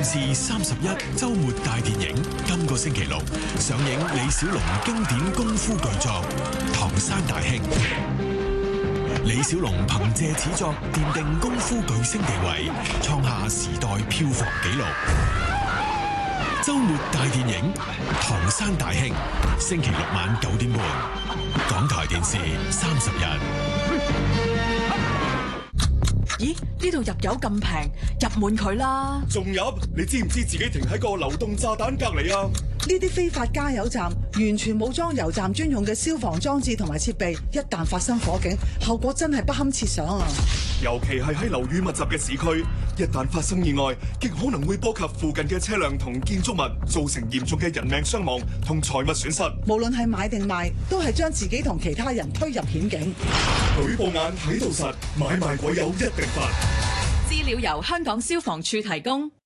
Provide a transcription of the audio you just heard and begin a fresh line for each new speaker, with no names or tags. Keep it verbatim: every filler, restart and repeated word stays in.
視三十一周末大電影，今個星期六上映李小龍經典功夫巨作《唐山大兄》。李小龍憑借此作奠定功夫巨星地位，創下時代票房紀錄。周末大電影《唐山大兄》，星期六晚九點半，港台電視三十一。
咦？呢度入油咁平，入滿佢啦！
仲入？你知唔知自己停喺個流動炸彈隔籬啊？
呢啲非法加油站完全冇裝油站專用嘅消防裝置同埋設備，一旦發生火警，後果真係不堪設想啊！
尤其係喺樓宇密集嘅市區，一旦發生意外，極可能會波及附近嘅車輛同建築物，造成嚴重嘅人命傷亡同財物損失。
無論係買定賣，都係將自己同其他人推入險境。
舉報眼睇到實，買賣鬼友一定罰。
資料由香港消防處提供。